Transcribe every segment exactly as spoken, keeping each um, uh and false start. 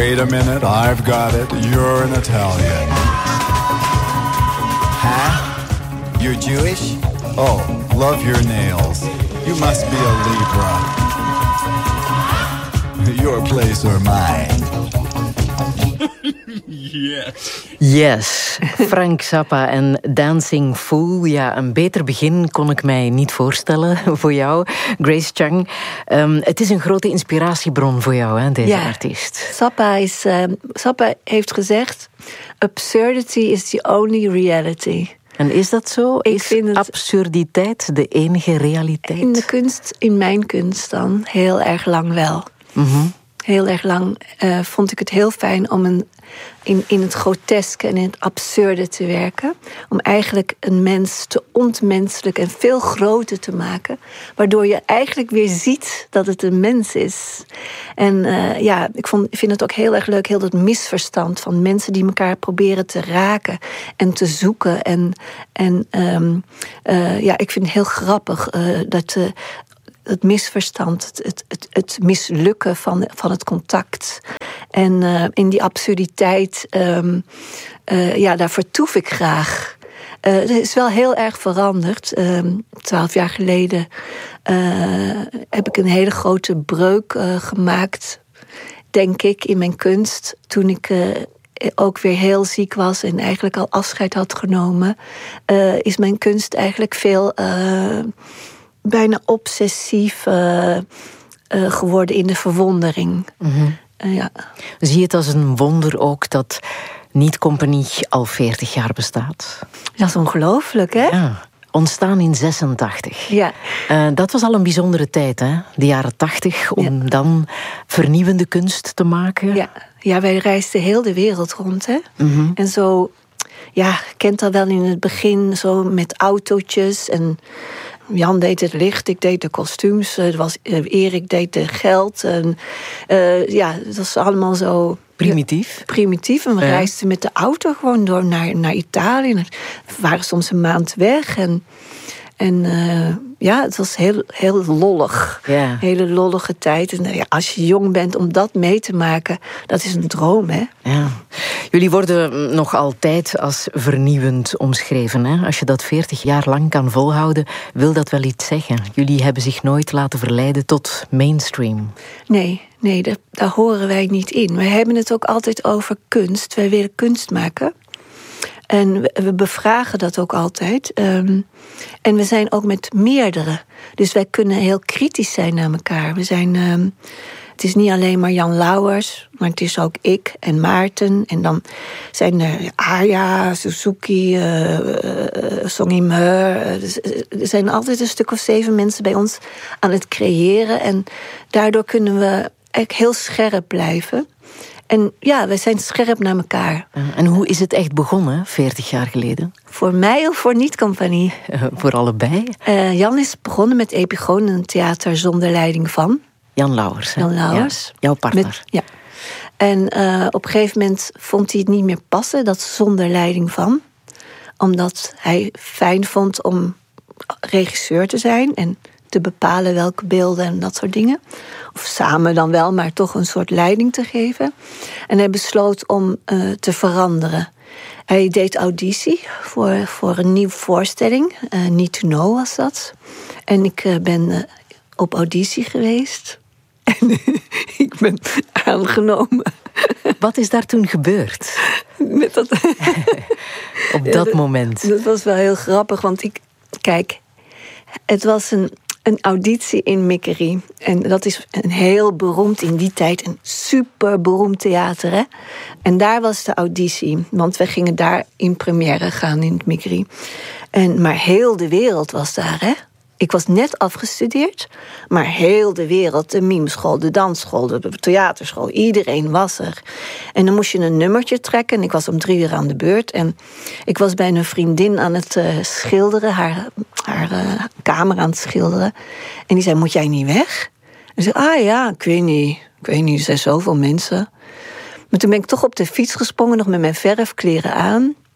Wait a minute, I've got it. You're an Italian. Huh? You're Jewish? Oh, love your nails. You must be a Libra. Your place or mine. Yes. Yes, Frank Zappa en Dancing Fool. Ja, een beter begin kon ik mij niet voorstellen voor jou, Grace Chung. Um, het is een grote inspiratiebron voor jou, hè, deze ja. artiest. Zappa, is, uh, Zappa heeft gezegd: absurdity is the only reality. En is dat zo? Ik is vind het absurditeit de enige realiteit? In de kunst, in mijn kunst dan, heel erg lang wel. Mm-hmm. Heel erg lang uh, vond ik het heel fijn om een, in, in het groteske en in het absurde te werken. Om eigenlijk een mens te ontmenselijken en veel groter te maken. Waardoor je eigenlijk weer ziet dat het een mens is. En uh, ja, ik vond, vind het ook heel erg leuk, heel dat misverstand van mensen die elkaar proberen te raken en te zoeken. En, en um, uh, ja, ik vind het heel grappig uh, dat... Uh, het misverstand, het, het, het, het mislukken van, van het contact. En uh, in die absurditeit, um, uh, ja, daar vertoef ik graag. Uh, het is wel heel erg veranderd. Um, Twaalf jaar geleden uh, heb ik een hele grote breuk uh, gemaakt, denk ik, in mijn kunst. Toen ik uh, ook weer heel ziek was en eigenlijk al afscheid had genomen, uh, is mijn kunst eigenlijk veel... Uh, bijna obsessief uh, uh, geworden in de verwondering. Mm-hmm. Uh, ja. Zie je het als een wonder ook dat Niet Compagnie al veertig jaar bestaat? Dat is ongelooflijk, hè? Ja. Ontstaan in zesentachtig. Ja. Uh, dat was al een bijzondere tijd, hè? De jaren tachtig, om ja. dan vernieuwende kunst te maken. Ja, ja, wij reisden heel de wereld rond, hè? Mm-hmm. En zo, ja, je kent dat wel in het begin, zo met autootjes en... Jan deed het licht, ik deed de kostuums, het was, uh, Erik deed de geld. En, uh, ja, het was allemaal zo... Primitief. Primitief. En we ja. reisden met de auto gewoon door naar, naar Italië. We waren soms een maand weg. En, en uh, ja, het was heel, heel lollig. Ja. Hele lollige tijd. En ja, als je jong bent, om dat mee te maken, dat is een droom, hè? Ja. Jullie worden nog altijd als vernieuwend omschreven, hè? Als je dat veertig jaar lang kan volhouden, wil dat wel iets zeggen. Jullie hebben zich nooit laten verleiden tot mainstream. Nee, nee, daar, daar horen wij niet in. Wij hebben het ook altijd over kunst. Wij willen kunst maken. En we, we bevragen dat ook altijd. Um, en we zijn ook met meerdere. Dus wij kunnen heel kritisch zijn naar elkaar. We zijn... Um, Het is niet alleen maar Jan Lauwers, maar het is ook ik en Maarten. En dan zijn er Aya, Suzuki, uh, uh, Song Im-heur. Uh, er zijn altijd een stuk of zeven mensen bij ons aan het creëren. En daardoor kunnen we echt heel scherp blijven. En ja, we zijn scherp naar elkaar. En hoe is het echt begonnen, veertig jaar geleden? Voor mij of voor Niet Compagnie? Uh, voor allebei. Uh, Jan is begonnen met Epigoon, een theater zonder leiding van... Jan Lauwers. Hè? Jan Lauwers. Ja, jouw partner. Met, ja. En uh, op een gegeven moment vond hij het niet meer passen, dat zonder leiding van. Omdat hij fijn vond om regisseur te zijn en te bepalen welke beelden en dat soort dingen. Of samen dan wel, maar toch een soort leiding te geven. En hij besloot om uh, te veranderen. Hij deed auditie voor, voor een nieuwe voorstelling. Uh, Need to Know was dat. En ik uh, ben uh, op auditie geweest. En ik ben aangenomen. Wat is daar toen gebeurd? Met dat... Op dat, ja, dat moment. Dat was wel heel grappig, want ik... Kijk, het was een, een auditie in Mikkerie. En dat is een heel beroemd in die tijd, een super beroemd theater, hè? En daar was de auditie, want we gingen daar in première gaan in het Mikkerie. En, maar heel de wereld was daar, hè? Ik was net afgestudeerd, maar heel de wereld, de mimeschool, de dansschool, de theaterschool, iedereen was er. En dan moest je een nummertje trekken en ik was om drie uur aan de beurt. En ik was bij een vriendin aan het uh, schilderen, haar, haar uh, kamer aan het schilderen. En die zei, moet jij niet weg? En ik zei, ah ja, ik weet niet, ik weet niet, er zijn zoveel mensen. Maar toen ben ik toch op de fiets gesprongen, nog met mijn verfkleren aan.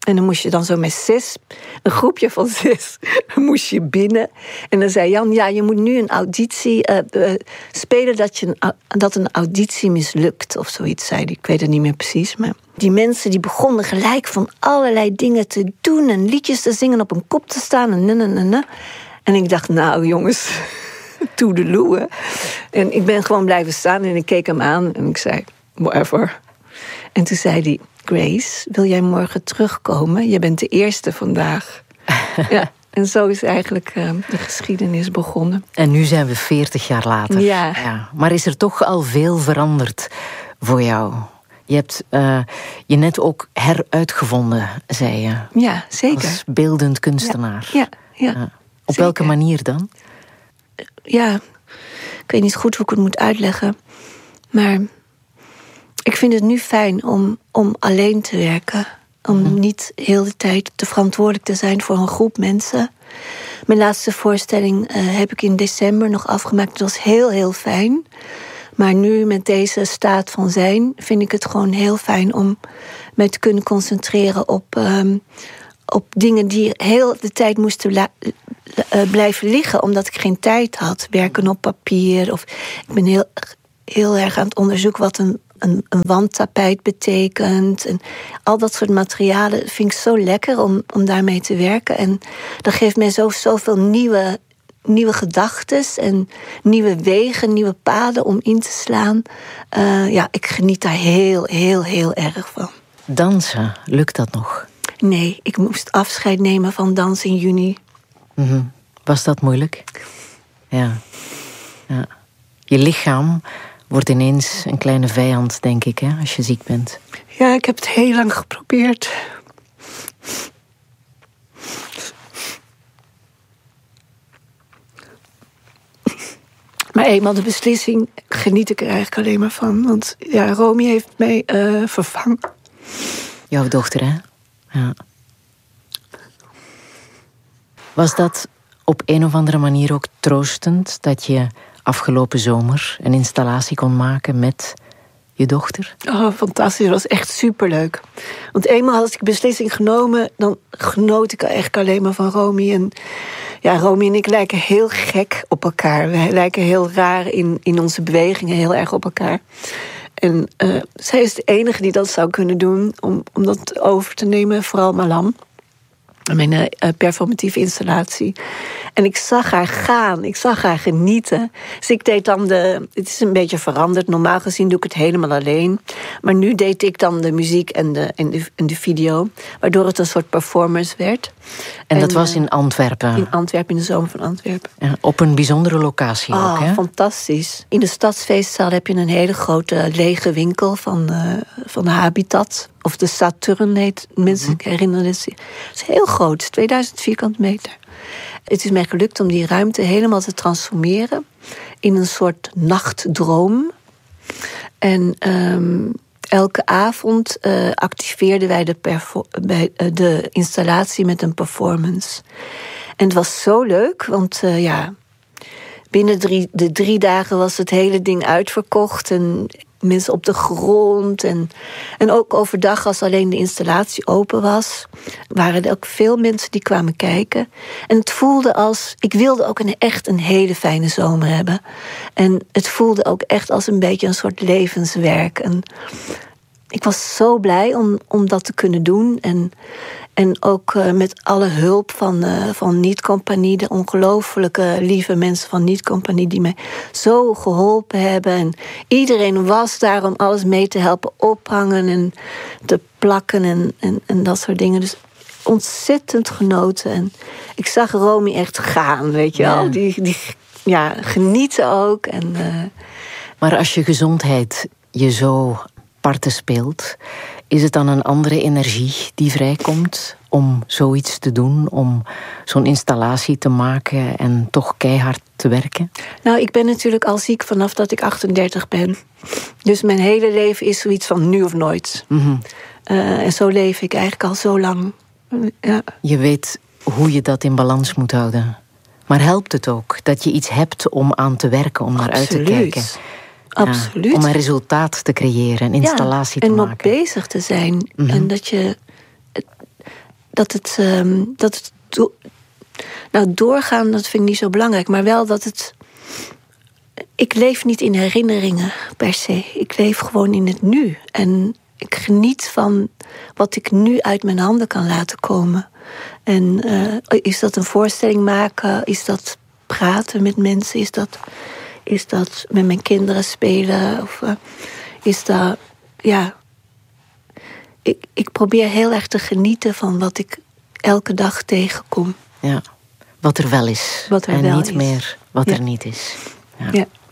En dan moest je dan zo met zes, een groepje van zes, moest je binnen. En dan zei Jan, ja, je moet nu een auditie uh, uh, spelen dat, je een, dat een auditie mislukt. Of zoiets zei hij, ik weet het niet meer precies. Maar die mensen die begonnen gelijk van allerlei dingen te doen. En liedjes te zingen, op een kop te staan. En, en, en, en. en ik dacht, nou jongens, toedeloe. En ik ben gewoon blijven staan en ik keek hem aan. En ik zei, whatever. En toen zei hij, Grace, wil jij morgen terugkomen? Je bent de eerste vandaag. Ja, en zo is eigenlijk uh, de geschiedenis begonnen. En nu zijn we veertig jaar later. Ja. ja. Maar is er toch al veel veranderd voor jou? Je hebt uh, je net ook heruitgevonden, zei je. Ja, zeker. Als beeldend kunstenaar. Ja, ja, ja, uh, op zeker. Welke manier dan? Ja, ik weet niet goed hoe ik het moet uitleggen. Maar ik vind het nu fijn om, om alleen te werken. Om mm-hmm. niet heel de tijd te verantwoordelijk te zijn voor een groep mensen. Mijn laatste voorstelling uh, heb ik in december nog afgemaakt. Dat was heel, heel fijn. Maar nu met deze staat van zijn vind ik het gewoon heel fijn om mij te kunnen concentreren op, um, op dingen die heel de tijd moesten la- uh, blijven liggen. Omdat ik geen tijd had. Werken op papier. Of ik ben heel, heel erg aan het onderzoeken wat een Een, een wandtapijt betekent. En al dat soort materialen vind ik zo lekker om, om daarmee te werken. En dat geeft mij zo, zoveel nieuwe, nieuwe gedachten en nieuwe wegen, nieuwe paden om in te slaan. Uh, ja, ik geniet daar heel, heel, heel erg van. Dansen, lukt dat nog? Nee, ik moest afscheid nemen van dansen in juni. Mm-hmm. Was dat moeilijk? Ja. ja. Je lichaam wordt ineens een kleine vijand, denk ik, hè, als je ziek bent. Ja, ik heb het heel lang geprobeerd. Maar eenmaal de beslissing geniet ik er eigenlijk alleen maar van. Want ja, Romy heeft mij uh, vervangen. Jouw dochter, hè? Ja. Was dat op een of andere manier ook troostend dat je afgelopen zomer een installatie kon maken met je dochter? Oh, fantastisch. Dat was echt superleuk. Want eenmaal had ik de beslissing genomen, dan genoot ik eigenlijk alleen maar van Romy. En ja, Romy en ik lijken heel gek op elkaar. We lijken heel raar in, in onze bewegingen, heel erg op elkaar. En uh, zij is de enige die dat zou kunnen doen om, om dat over te nemen, vooral Malam. Mijn uh, performatieve installatie. En ik zag haar gaan, ik zag haar genieten. Dus ik deed dan de... Het is een beetje veranderd. Normaal gezien doe ik het helemaal alleen. Maar nu deed ik dan de muziek en de, en de, en de video. Waardoor het een soort performance werd. En, en dat was in Antwerpen? In Antwerpen, in de zomer van Antwerpen. Ja, op een bijzondere locatie oh, ook, hè? Fantastisch. In de Stadsfeestzaal heb je een hele grote lege winkel van, uh, van de Habitat. Of de Saturn heet, mensen mm-hmm. herinneren het zich. Het is heel groot, tweeduizend vierkante meter. Het is mij gelukt om die ruimte helemaal te transformeren in een soort nachtdroom. En um, elke avond uh, activeerden wij de, perfor- bij, uh, de installatie met een performance. En het was zo leuk, want uh, ja, binnen drie, de drie dagen was het hele ding uitverkocht. En mensen op de grond. En, en ook overdag, als alleen de installatie open was, waren er ook veel mensen die kwamen kijken. En het voelde als... Ik wilde ook een, echt een hele fijne zomer hebben. En het voelde ook echt als een beetje een soort levenswerk. En ik was zo blij om, om dat te kunnen doen. En, en ook uh, met alle hulp van, uh, van Niet Compagnie, de ongelooflijke lieve mensen van Niet Compagnie die mij zo geholpen hebben. En iedereen was daar om alles mee te helpen ophangen en te plakken en, en, en dat soort dingen. Dus ontzettend genoten. En ik zag Romy echt gaan, weet je wel. Ja. Die, die ja, genieten ook. En, uh... Maar als je gezondheid je zo parten speelt, is het dan een andere energie die vrijkomt om zoiets te doen, om zo'n installatie te maken en toch keihard te werken? Nou, ik ben natuurlijk al ziek vanaf dat ik achtendertig ben. Dus mijn hele leven is zoiets van nu of nooit. Mm-hmm. Uh, en zo leef ik eigenlijk al zo lang. Ja. Je weet hoe je dat in balans moet houden. Maar helpt het ook dat je iets hebt om aan te werken, om naar uit te kijken? Absoluut. Ja, om een resultaat te creëren, een installatie ja, te en maken. En nog bezig te zijn. Mm-hmm. En dat je... dat het, um, dat het do- nou, doorgaan, dat vind ik niet zo belangrijk. Maar wel dat het... Ik leef niet in herinneringen per se. Ik leef gewoon in het nu. En ik geniet van wat ik nu uit mijn handen kan laten komen. En uh, is dat een voorstelling maken? Is dat praten met mensen? Is dat, is dat met mijn kinderen spelen? Of uh, is dat... Ja... Ik, ik probeer heel erg te genieten van wat ik elke dag tegenkom. Ja, wat er wel is. Wat er en wel niet is. meer wat ja. er niet is. Ja. Ja.